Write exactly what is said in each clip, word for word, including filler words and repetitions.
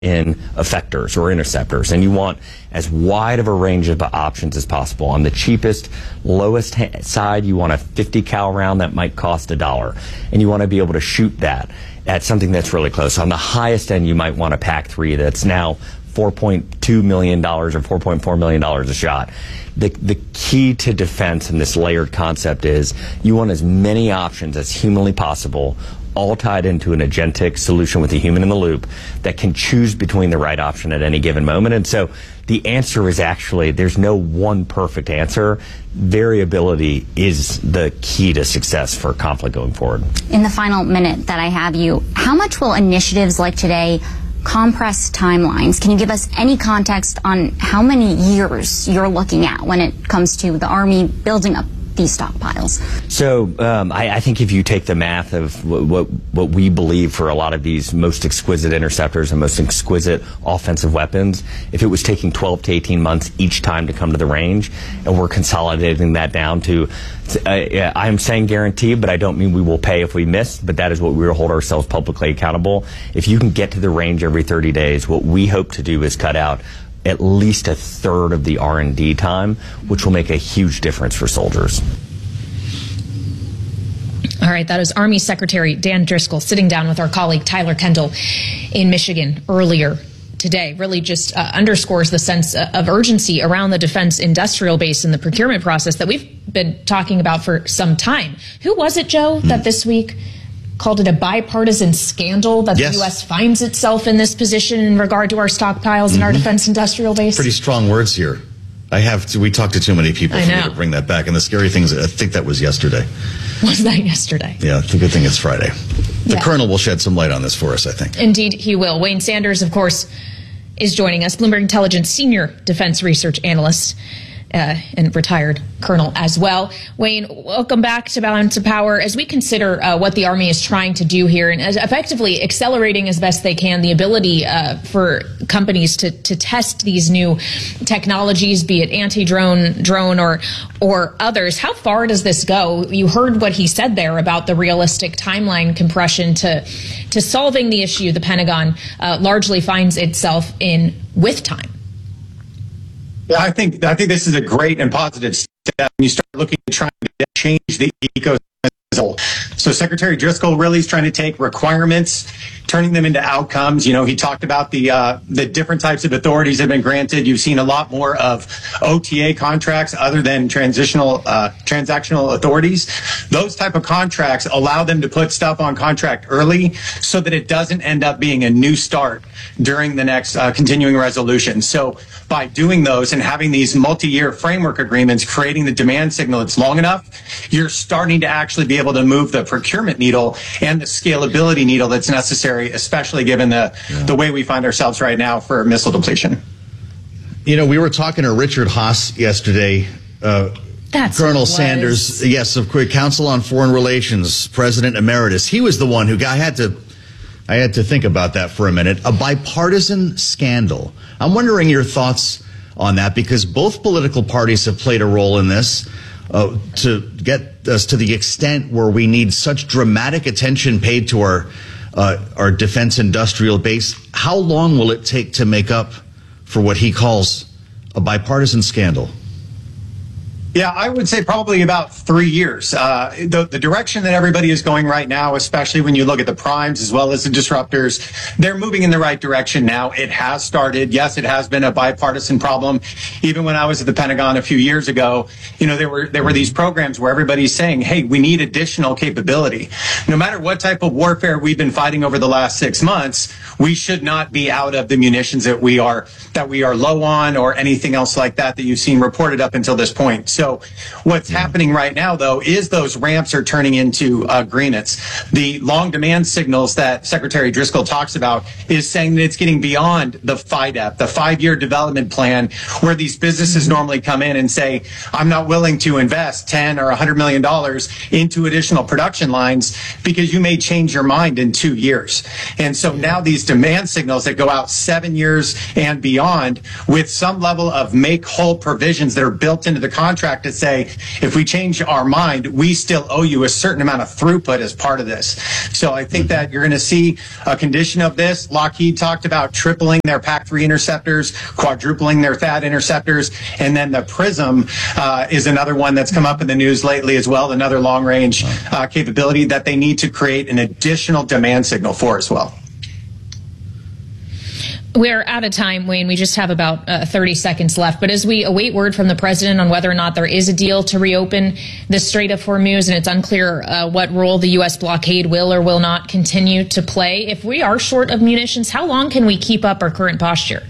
in effectors or interceptors, and you want as wide of a range of options as possible. On the cheapest, lowest side, you want a fifty cal round that might cost a dollar, and you want to be able to shoot that at something that's really close. On the highest end, you might want a P A C three that's now four point two million dollars or four point four million dollars a shot. The, the key to defense in this layered concept is you want as many options as humanly possible, all tied into an agentic solution with a human in the loop that can choose between the right option at any given moment. And so the answer is actually, there's no one perfect answer. Variability is the key to success for Conflict going forward. In the final minute that I have you, how much will initiatives like today compress timelines? Can you give us any context on how many years you're looking at when it comes to the Army building up these stockpiles? So um, I, I think if you take the math of what, what what we believe for a lot of these most exquisite interceptors and most exquisite offensive weapons, if it was taking twelve to eighteen months each time to come to the range, and we're consolidating that down to, uh, I'm saying guarantee, but I don't mean we will pay if we miss, but that is what we will hold ourselves publicly accountable. If you can get to the range every thirty days, what we hope to do is cut out at least a third of the R and D time, which will make a huge difference for soldiers. All right, that is Army Secretary Dan Driscoll sitting down with our colleague Tyler Kendall in Michigan earlier today. Really just uh, underscores the sense of urgency around the defense industrial base and the procurement process that we've been talking about for some time. Who was it, Joe, mm. that this week called it a bipartisan scandal that yes. the U S finds itself in this position in regard to our stockpiles mm-hmm. and our defense industrial base? Pretty strong words here. I have to, we talked to too many people for me to bring that back. And the scary thing is, I think that was yesterday. Was that yesterday? Yeah, it's a good thing it's Friday. The yeah. Colonel will shed some light on this for us, I think. Indeed, he will. Wayne Sanders, of course, is joining us, Bloomberg Intelligence Senior Defense Research Analyst. Uh, and retired colonel as well. Wayne, welcome back to Balance of Power. As we consider uh, what the Army is trying to do here and as effectively accelerating as best they can the ability uh, for companies to, to test these new technologies, be it anti-drone, drone, or or others, how far does this go? You heard what he said there about the realistic timeline compression to to solving the issue the Pentagon uh, largely finds itself in with time. Yeah, I think I think this is a great and positive step when you start looking at trying to change the ecosystem as a whole. So Secretary Driscoll really is trying to take requirements, turning them into outcomes. You know, he talked about the uh, the different types of authorities that have been granted. You've seen a lot more of O T A contracts other than transitional uh, transactional authorities. Those type of contracts allow them to put stuff on contract early so that it doesn't end up being a new start during the next uh, continuing resolution. So by doing those and having these multi-year framework agreements, creating the demand signal that's long enough, you're starting to actually be able to move the procurement needle and the scalability needle that's necessary, especially given the, yeah. the way we find ourselves right now for missile depletion. You know, we were talking to Richard Haas yesterday. Uh, That's Colonel Sanders, yes, of course, Council on Foreign Relations, President Emeritus. He was the one who got, I had to, I had to think about that for a minute. A bipartisan scandal. I'm wondering your thoughts on that, because both political parties have played a role in this uh, to get us to the extent where we need such dramatic attention paid to our uh, our defense industrial base. How long will it take to make up for what he calls a bipartisan scandal? Yeah, I would say probably about three years. Uh, the, the direction that everybody is going right now, especially when you look at the primes as well as the disruptors, they're moving in the right direction now. It has started. Yes, it has been a bipartisan problem. Even when I was at the Pentagon a few years ago, you know, there were there were these programs where everybody's saying, hey, we need additional capability. No matter what type of warfare we've been fighting over the last six months, we should not be out of the munitions that we are that we are low on or anything else like that that you've seen reported up until this point. So So what's happening right now, though, is those ramps are turning into uh, agreements. The long demand signals that Secretary Driscoll talks about is saying that it's getting beyond the F I D E P, the five-year development plan, where these businesses normally come in and say, I'm not willing to invest ten or one hundred million dollars into additional production lines because you may change your mind in two years. And so now these demand signals that go out seven years and beyond with some level of make whole provisions that are built into the contract contract to say, if we change our mind, we still owe you a certain amount of throughput as part of this. So I think that you're going to see a condition of this. Lockheed talked about tripling their PAC three interceptors, quadrupling their THAAD interceptors, and then the PRISM uh, is another one that's come up in the news lately as well, another long-range uh, capability that they need to create an additional demand signal for as well. We're out of time, Wayne. We just have about uh, thirty seconds left. But as we await word from the president on whether or not there is a deal to reopen the Strait of Hormuz, and it's unclear uh, what role the U S blockade will or will not continue to play, if we are short of munitions, how long can we keep up our current posture?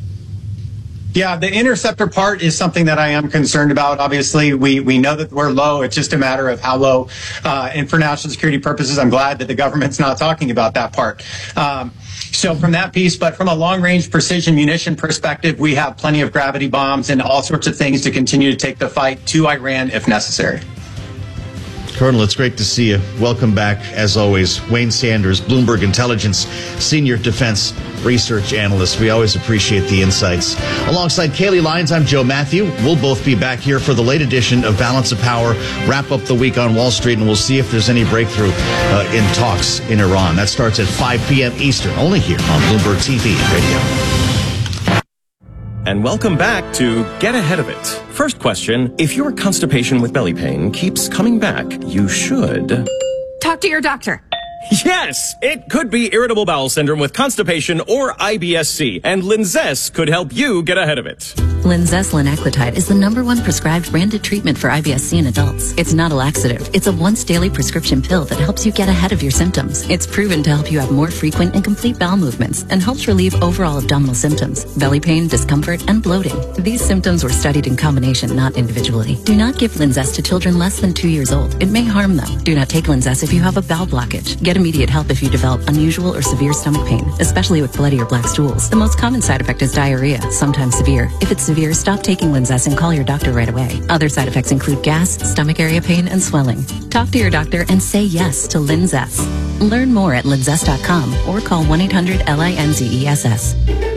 Yeah, the interceptor part is something that I am concerned about. Obviously, we, we know that we're low. It's just a matter of how low. Uh, and for national security purposes, I'm glad that the government's not talking about that part. Um, So from that piece, but from a long-range precision munition perspective, we have plenty of gravity bombs and all sorts of things to continue to take the fight to Iran if necessary. Colonel, it's great to see you. Welcome back, as always. Wayne Sanders, Bloomberg Intelligence Senior Defense Research Analyst. We always appreciate the insights. Alongside Kaylee Lyons, I'm Joe Matthew. We'll both be back here for the late edition of Balance of Power, wrap up the week on Wall Street, and we'll see if there's any breakthrough uh, in talks in Iran. That starts at five p.m. Eastern, only here on Bloomberg T V and Radio. And welcome back to Get Ahead of It. First question, if your constipation with belly pain keeps coming back, you should... Talk to your doctor. Yes! It could be irritable bowel syndrome with constipation or I B S C, and Linzess could help you get ahead of it. Linzess linaclotide is the number one prescribed branded treatment for I B S C in adults. It's not a laxative. It's a once daily prescription pill that helps you get ahead of your symptoms. It's proven to help you have more frequent and complete bowel movements and helps relieve overall abdominal symptoms, belly pain, discomfort, and bloating. These symptoms were studied in combination, not individually. Do not give Linzess to children less than two years old. It may harm them. Do not take Linzess if you have a bowel blockage. Get immediate help if you develop unusual or severe stomach pain, especially with bloody or black stools. The most common side effect is diarrhea, sometimes severe. If it's severe, stop taking Linzess and call your doctor right away. Other side effects include gas, stomach area pain, and swelling. Talk to your doctor and say yes to Linzess. Learn more at linzess dot com or call one eight hundred L I N Z E S S.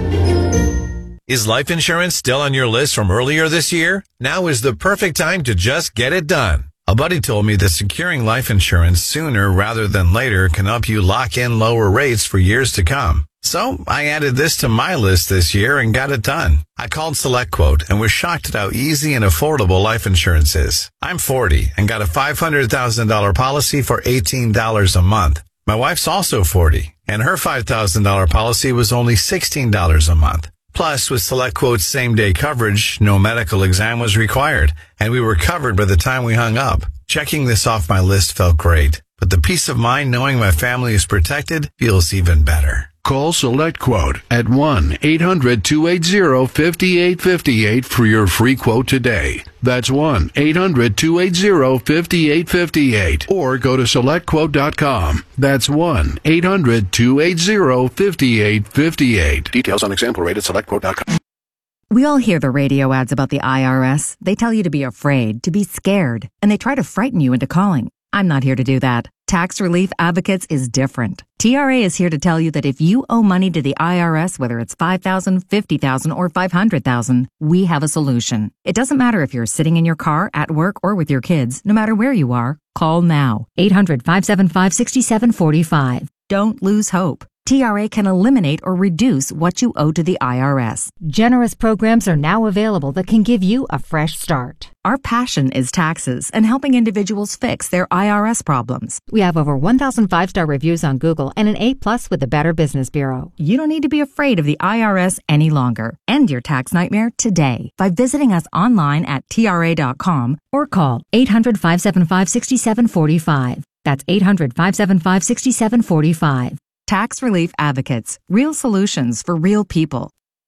Is life insurance still on your list from earlier this year? Now is the perfect time to just get it done. A buddy told me that securing life insurance sooner rather than later can help you lock in lower rates for years to come. So I added this to my list this year and got it done. I called SelectQuote and was shocked at how easy and affordable life insurance is. I'm forty and got a five hundred thousand dollars policy for eighteen dollars a month. My wife's also forty and her five thousand dollars policy was only sixteen dollars a month. Plus, with SelectQuote's same-day coverage, no medical exam was required, and we were covered by the time we hung up. Checking this off my list felt great, but the peace of mind knowing my family is protected feels even better. Call SelectQuote at one eight hundred two eight zero five eight five eight for your free quote today. That's one eight hundred two eight zero five eight five eight. Or go to select quote dot com. That's one eight hundred two eight zero five eight five eight. Details on example rate at select quote dot com. We all hear the radio ads about the I R S. They tell you to be afraid, to be scared, and they try to frighten you into calling. I'm not here to do that. Tax Relief Advocates is different. T R A is here to tell you that if you owe money to the I R S, whether it's five thousand dollars, fifty thousand dollars, or five hundred thousand dollars, we have a solution. It doesn't matter if you're sitting in your car, at work, or with your kids. No matter where you are, call now. eight hundred, five seven five, six seven four five. Don't lose hope. T R A can eliminate or reduce what you owe to the I R S. Generous programs are now available that can give you a fresh start. Our passion is taxes and helping individuals fix their I R S problems. We have over one thousand five-star reviews on Google and an A plus with the Better Business Bureau. You don't need to be afraid of the I R S any longer. End your tax nightmare today by visiting us online at T R A dot com or call eight hundred, five seven five, six seven four five. That's eight hundred, five seven five, six seven four five. Tax Relief Advocates. Real solutions for real people.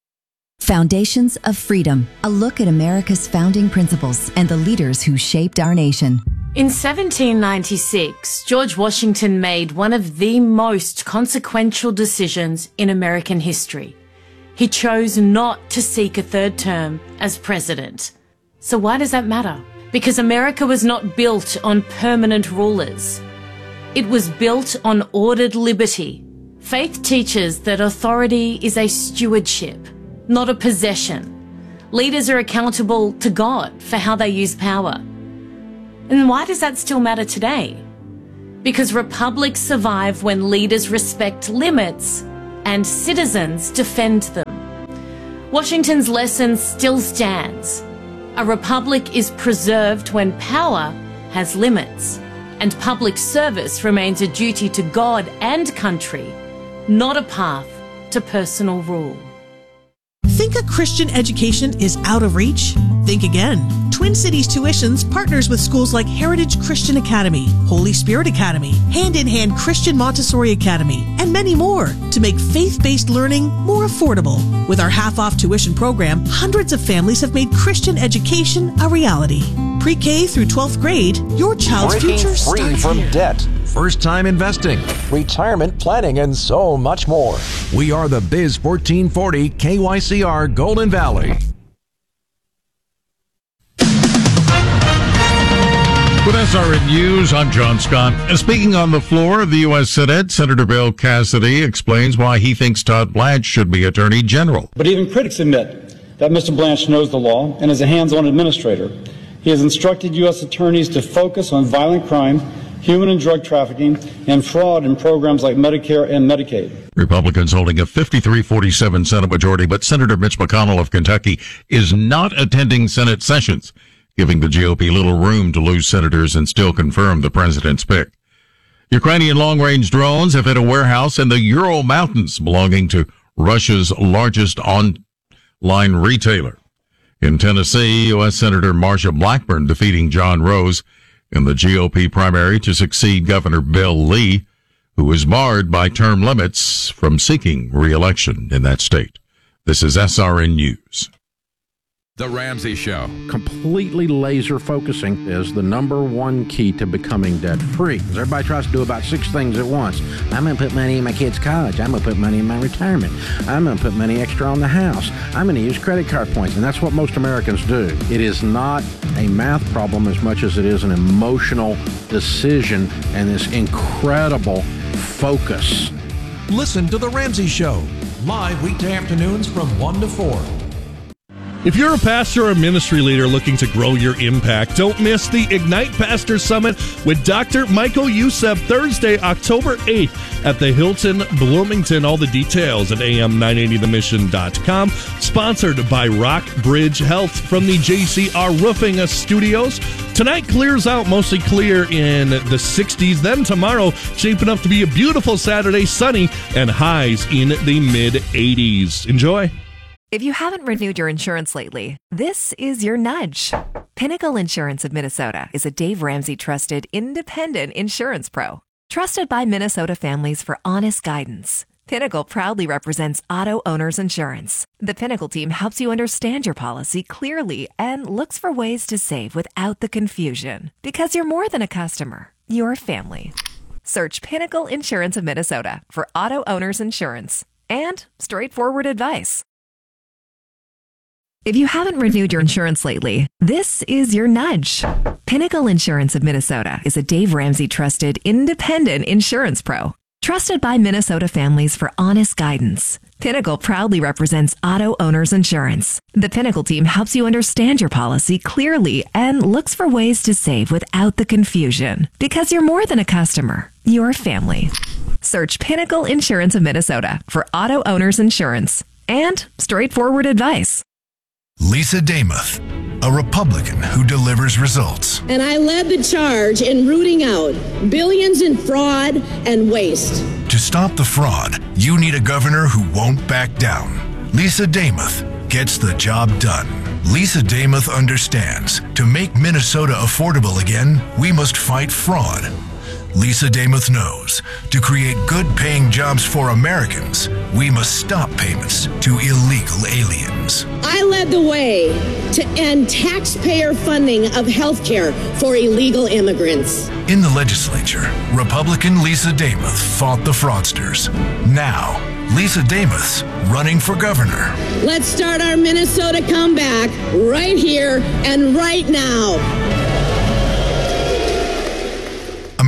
Foundations of Freedom. A look at America's founding principles and the leaders who shaped our nation. In seventeen ninety-six, George Washington made one of the most consequential decisions in American history. He chose not to seek a third term as president. So why does that matter? Because America was not built on permanent rulers. It was built on ordered liberty. Faith teaches that authority is a stewardship, not a possession. Leaders are accountable to God for how they use power. And why does that still matter today? Because republics survive when leaders respect limits and citizens defend them. Washington's lesson still stands. A republic is preserved when power has limits, and public service remains a duty to God and country, not a path to personal rule. Think a Christian education is out of reach? Think again. Twin Cities Tuitions partners with schools like Heritage Christian Academy, Holy Spirit Academy, Hand in Hand Christian Montessori Academy, and many more to make faith-based learning more affordable. With our half-off tuition program, hundreds of families have made Christian education a reality. Pre-K through twelfth grade, your child's Breaking future free starts from here. debt, first-time investing, retirement planning, and so much more. We are the Biz fourteen forty K Y C R Golden Valley. With S R N News, I'm John Scott. Speaking on the floor of the U S Senate, Senator Bill Cassidy explains why he thinks Todd Blanche should be Attorney General. But even critics admit that Mister Blanche knows the law and is a hands-on administrator. He has instructed U S attorneys to focus on violent crime, human and drug trafficking, and fraud in programs like Medicare and Medicaid. Republicans holding a fifty-three forty-seven Senate majority, but Senator Mitch McConnell of Kentucky is not attending Senate sessions, giving the G O P little room to lose senators and still confirm the president's pick. Ukrainian long-range drones have hit a warehouse in the Ural Mountains belonging to Russia's largest online retailer. In Tennessee, U S Senator Marsha Blackburn defeating John Rose in the G O P primary to succeed Governor Bill Lee, who is barred by term limits from seeking re-election in that state. This is S R N News. The Ramsey Show. Completely laser focusing is the number one key to becoming debt free. Everybody tries to do about six things at once. I'm going to put money in my kids' college. I'm going to put money in my retirement. I'm going to put money extra on the house. I'm going to use credit card points. And that's what most Americans do. It is not a math problem as much as it is an emotional decision and this incredible focus. Listen to The Ramsey Show, live weekday afternoons from one to four. If you're a pastor or ministry leader looking to grow your impact, don't miss the Ignite Pastor Summit with Doctor Michael Youssef Thursday, October eighth at the Hilton Bloomington. All the details at A M nine eighty the mission dot com. Sponsored by Rock Bridge Health from the J C R Roofing Studios. Tonight clears out, mostly clear in the sixties. Then tomorrow, shaping up to be a beautiful Saturday, sunny, and highs in the mid eighties. Enjoy. If you haven't renewed your insurance lately, this is your nudge. Pinnacle Insurance of Minnesota is a Dave Ramsey trusted independent insurance pro. Trusted by Minnesota families for honest guidance. Pinnacle proudly represents auto owners insurance. The Pinnacle team helps you understand your policy clearly and looks for ways to save without the confusion. Because you're more than a customer, you're a family. Search Pinnacle Insurance of Minnesota for auto owners insurance and straightforward advice. If you haven't renewed your insurance lately, this is your nudge. Pinnacle Insurance of Minnesota is a Dave Ramsey trusted independent insurance pro. Trusted by Minnesota families for honest guidance. Pinnacle proudly represents auto owners insurance. The Pinnacle team helps you understand your policy clearly and looks for ways to save without the confusion. Because you're more than a customer, you're a family. Search Pinnacle Insurance of Minnesota for auto owners insurance and straightforward advice. Lisa Damuth, a Republican who delivers results. And I led the charge in rooting out billions in fraud and waste. To stop the fraud, you need a governor who won't back down. Lisa Damuth gets the job done. Lisa Damuth understands to make Minnesota affordable again, we must fight fraud. Lisa Damuth knows to create good-paying jobs for Americans, we must stop payments to illegal aliens. I led the way to end taxpayer funding of health care for illegal immigrants. In the legislature, Republican Lisa Damuth fought the fraudsters. Now, Lisa Damuth's running for governor. Let's start our Minnesota comeback right here and right now.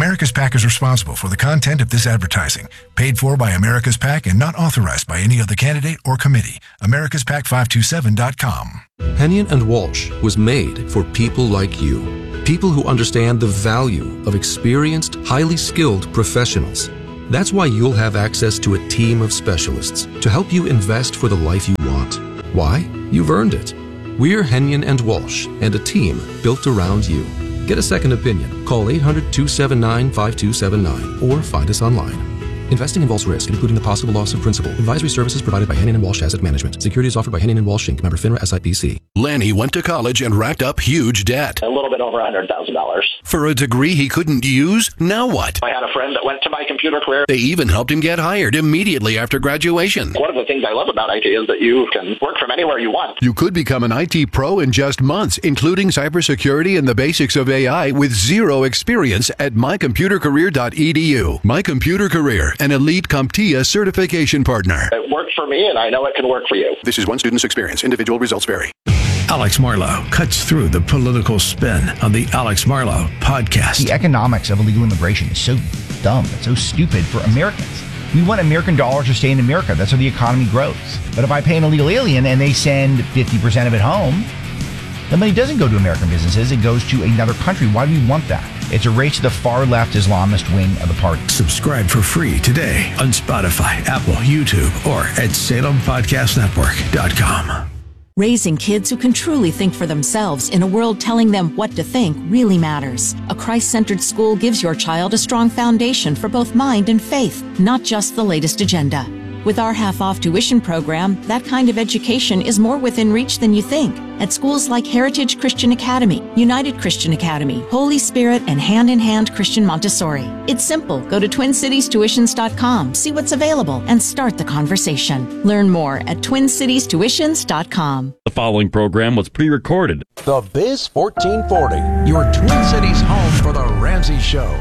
America's PAC is responsible for the content of this advertising, paid for by America's PAC and not authorized by any other candidate or committee. Americas Pac five two seven dot com. Hennion and Walsh was made for people like you. People who understand the value of experienced, highly skilled professionals. That's why you'll have access to a team of specialists to help you invest for the life you want. Why? You've earned it. We're Hennion and Walsh, and a team built around you. Get a second opinion. Call eight hundred, two seven nine, five two seven nine or find us online. Investing involves risk, including the possible loss of principal. Advisory services provided by Hennion and Walsh Asset Management. Securities offered by Hennion and Walsh Incorporated. Member FINRA S I P C. Lanny went to college and racked up huge debt. A little bit over one hundred thousand dollars. For a degree he couldn't use? Now what? I had a friend that went to My Computer Career. They even helped him get hired immediately after graduation. One of the things I love about I T is that you can work from anywhere you want. You could become an I T pro in just months, including cybersecurity and the basics of A I with zero experience at my computer career dot e d u. My Computer Career, an elite CompTIA certification partner. It worked for me, and I know it can work for you. This is one student's experience. Individual results vary. Alex Marlow cuts through the political spin on the Alex Marlow podcast. The economics of illegal immigration is so dumb. It's so stupid for Americans. We want American dollars to stay in America. That's how the economy grows. But if I pay an illegal alien and they send fifty percent of it home, the money doesn't go to American businesses. It goes to another country. Why do we want that? It's a race to the far-left Islamist wing of the party. Subscribe for free today on Spotify, Apple, YouTube, or at Salem Podcast Network dot com. Raising kids who can truly think for themselves in a world telling them what to think really matters. A Christ-centered school gives your child a strong foundation for both mind and faith, not just the latest agenda. With our half-off tuition program, that kind of education is more within reach than you think. At schools like Heritage Christian Academy, United Christian Academy, Holy Spirit, and Hand in Hand Christian Montessori. It's simple. Go to twin cities tuitions dot com, see what's available, and start the conversation. Learn more at twin cities tuitions dot com. The following program was pre-recorded. The Biz fourteen forty, your Twin Cities home for The Ramsey Show.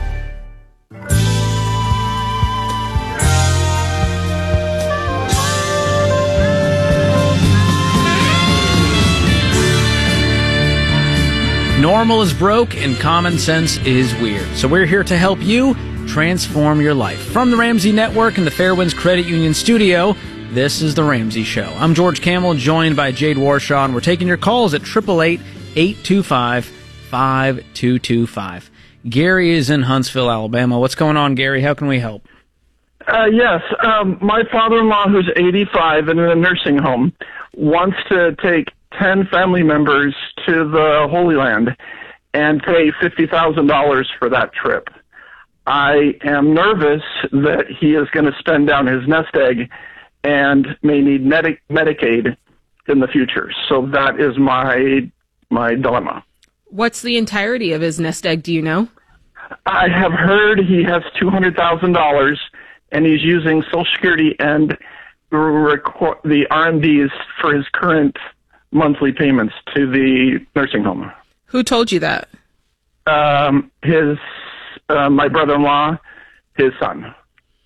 Normal is broke and common sense is weird. So we're here to help you transform your life. From the Ramsey Network and the Fairwinds Credit Union studio, this is The Ramsey Show. I'm George Camel, joined by Jade Warshaw, and we're taking your calls at eight eight eight, eight two five, five two two five. Gary is in Huntsville, Alabama. What's going on, Gary? How can we help? Uh, yes. Um, my father-in-law, who's eighty-five and in a nursing home, wants to take ten family members to the Holy Land and pay fifty thousand dollars for that trip. I am nervous that he is going to spend down his nest egg and may need Medi- Medicaid in the future. So that is my my dilemma. What's the entirety of his nest egg, do you know? I have heard he has two hundred thousand dollars and he's using Social Security and record the R M Ds for his current monthly payments to the nursing home. Who told you that? Um, his, uh, my brother-in-law, his son.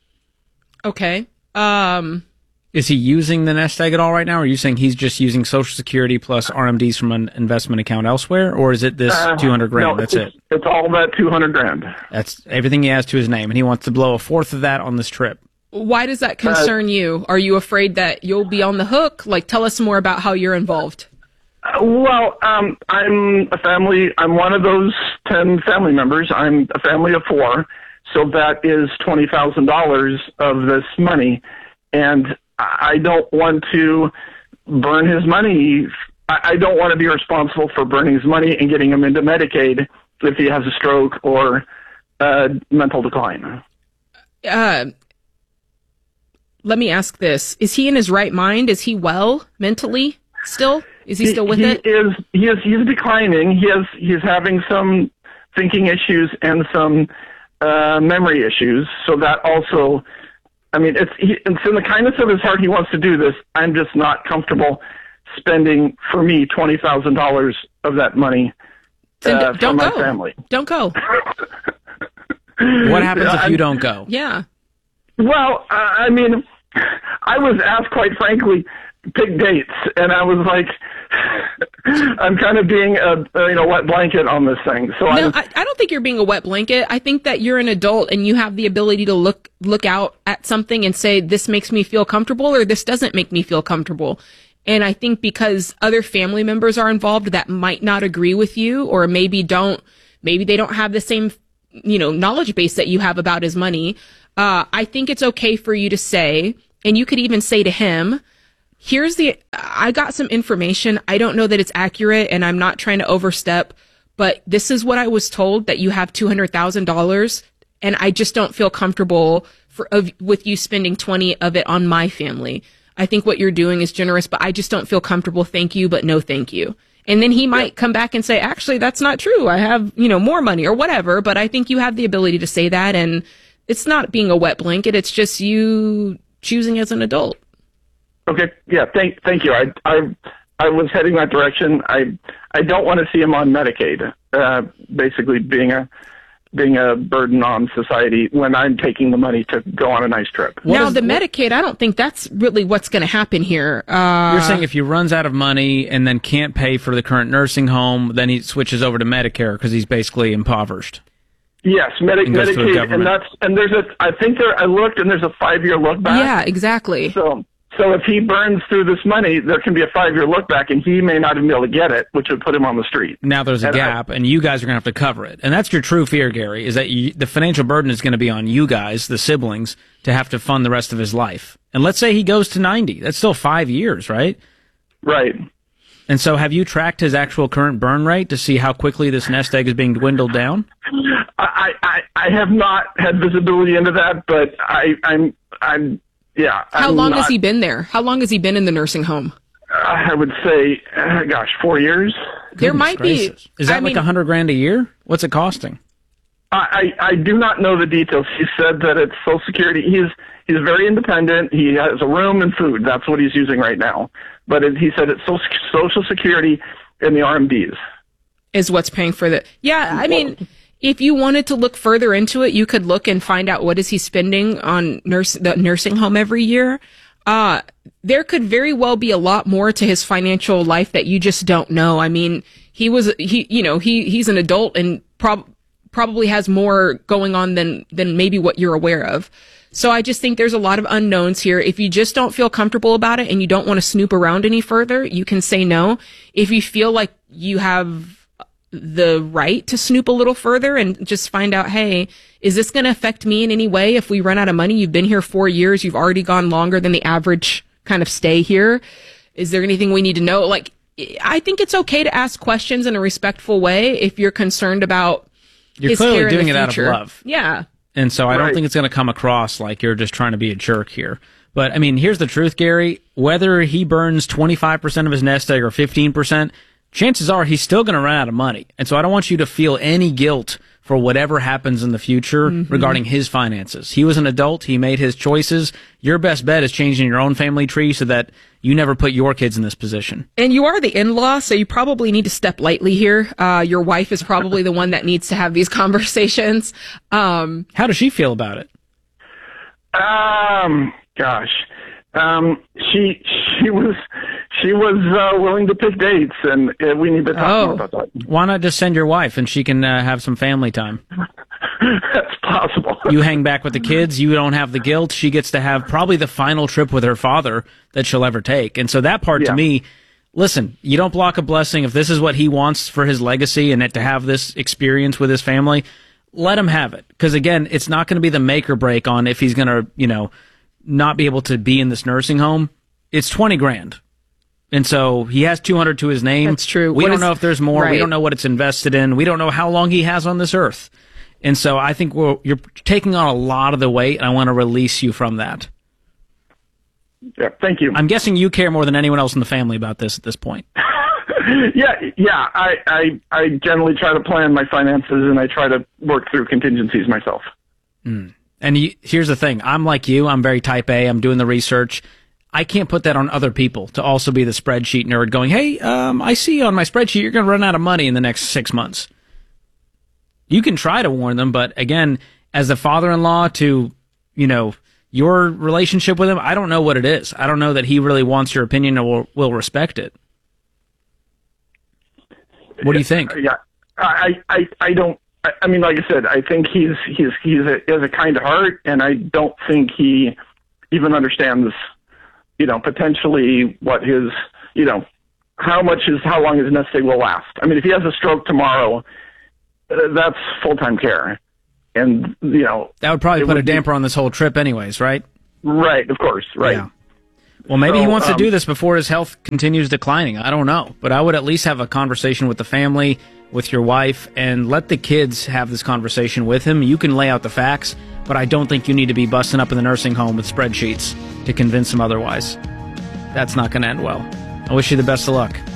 Okay. Um, Is he using the nest egg at all right now, or are you saying he's just using Social Security plus R M Ds from an investment account elsewhere, or is it this uh, two hundred grand? No, That's it's, it. It's all that two hundred grand. That's everything he has to his name, and he wants to blow a fourth of that on this trip. Why does that concern uh, you? Are you afraid that you'll be on the hook? Like, tell us more about how you're involved. Uh, well, um, I'm a family. I'm one of those ten family members. I'm a family of four, so that is twenty thousand dollars of this money, and I don't want to burn his money. I don't want to be responsible for burning his money and getting him into Medicaid if he has a stroke or uh, mental decline. Uh. Let me ask this. Is he in his right mind? Is he well mentally still? Is he still with he it? Is, he is, he's declining. He has, he's having some thinking issues and some uh, memory issues. So that also, I mean, it's, he, it's in the kindness of his heart he wants to do this. I'm just not comfortable spending, for me, twenty thousand dollars of that money uh, don't for my go. family. Don't go. What happens if I'm, you don't go? Yeah. Well, uh, I mean, I was asked, quite frankly, pick dates, and I was like, I'm kind of being a, a you know wet blanket on this thing. So no, I, I, I don't think you're being a wet blanket. I think that you're an adult and you have the ability to look look out at something and say, this makes me feel comfortable or this doesn't make me feel comfortable. And I think because other family members are involved that might not agree with you, or maybe don't, maybe they don't have the same, you know, knowledge base that you have about his money. Uh, I think it's okay for you to say, and you could even say to him, here's the, I got some information. I don't know that it's accurate and I'm not trying to overstep, but this is what I was told, that you have two hundred thousand dollars and I just don't feel comfortable for, of, with you spending twenty of it on my family. I think what you're doing is generous, but I just don't feel comfortable. Thank you, but no thank you. And then he might come back and say, actually, that's not true. I have, you know, more money or whatever, but I think you have the ability to say that. And it's not being a wet blanket. It's just you choosing as an adult. Okay. Yeah. Thank, thank you. I, I, I was heading that direction. I, I don't want to see him on Medicaid, uh, basically being a, being a burden on society when I'm taking the money to go on a nice trip. What now, is, the Medicaid, I don't think that's really what's going to happen here. Uh, You're saying if he runs out of money and then can't pay for the current nursing home, then he switches over to Medicare because he's basically impoverished. Yes, Medi- Medicaid, and that's and there's a. I think there. I looked, and there's a five-year look back. Yeah, exactly. So, so if he burns through this money, there can be a five-year look back, and he may not even be able to get it, which would put him on the street. Now there's a and gap, I, and you guys are going to have to cover it. And that's your true fear, Gary, is that you, the financial burden is going to be on you guys, the siblings, to have to fund the rest of his life. And let's say he goes to ninety. That's still five years, right? Right. And so have you tracked his actual current burn rate to see how quickly this nest egg is being dwindled down? I, I, I have not had visibility into that, but I, I'm, I'm, yeah. How I'm long not, has he been there? How long has he been in the nursing home? I would say, uh, gosh, four years. There Goodness might gracious. be. Is that I like a mean, hundred grand a year? What's it costing? I, I, I do not know the details. He said that it's Social Security. He's he's very independent. He has a room and food. That's what he's using right now. But it, he said it's Social, Social Security and the R M Ds is what's paying for the. Yeah, I mean, if you wanted to look further into it, you could look and find out what is he spending on nurse the nursing home every year. Uh, there could very well be a lot more to his financial life that you just don't know. I mean, he was he you know he he's an adult and prob- probably has more going on than than maybe what you're aware of. So I just think there's a lot of unknowns here. If you just don't feel comfortable about it and you don't want to snoop around any further, you can say no. If you feel like you have the right to snoop a little further and just find out, hey, is this going to affect me in any way if we run out of money? You've been here four years. You've already gone longer than the average kind of stay here. Is there anything we need to know? Like, I think it's okay to ask questions in a respectful way if you're concerned about You're his clearly care in doing the it out of future. love. Yeah. And so I don't Right. think it's going to come across like you're just trying to be a jerk here. But, I mean, here's the truth, Gary. Whether he burns twenty-five percent of his nest egg or fifteen percent, chances are he's still going to run out of money. And so I don't want you to feel any guilt for whatever happens in the future Mm-hmm. regarding his finances. He was an adult. He made his choices. Your best bet is changing your own family tree so that you never put your kids in this position. And you are the in-law, so you probably need to step lightly here. Uh, your wife is probably the one that needs to have these conversations. Um, How does she feel about it? Um, gosh, um, she she was she was uh, willing to pick dates, and uh, we need to talk Oh. more about that. Why not just send your wife and she can uh, have some family time? That's possible. You hang back with the kids. You don't have the guilt. She gets to have probably the final trip with her father that she'll ever take. And so that part Yeah. to me, listen, you don't block a blessing. If this is what he wants for his legacy and it to have this experience with his family, let him have it. Because again, it's not going to be the make or break on if he's going to, you know, not be able to be in this nursing home. It's twenty grand. And so he has two hundred to his name. That's true. We What don't is- know if there's more. We right. don't know what it's invested in. We don't know how long he has on this earth. And so I think we're, you're taking on a lot of the weight, and I want to release you from that. Yeah, thank you. I'm guessing you care more than anyone else in the family about this at this point. yeah, yeah. I, I I generally try to plan my finances, and I try to work through contingencies myself. Mm. And you, here's the thing. I'm like you. I'm very type A. I'm doing the research. I can't put that on other people to also be the spreadsheet nerd going, hey, um, I see on my spreadsheet you're going to run out of money in the next six months. You can try to warn them, but again, as a father-in-law to, you know, your relationship with him, I don't know what it is. I don't know that he really wants your opinion or will, will respect it. What do you think? Yeah, I, I, I don't. I, I mean, like I said, I think he's he's he's a, he has a kind heart, and I don't think he even understands, you know, potentially what his, you know, how much is how long his nest egg will last. I mean, if he has a stroke tomorrow, uh, that's full time care, and you know that would probably put would a damper be, on this whole trip, anyways, right? Right, of course, right. Yeah. Well, maybe so, he wants um, to do this before his health continues declining. I don't know. But I would at least have a conversation with the family, with your wife, and let the kids have this conversation with him. You can lay out the facts, but I don't think you need to be busting up in the nursing home with spreadsheets to convince him otherwise. That's not going to end well. I wish you the best of luck.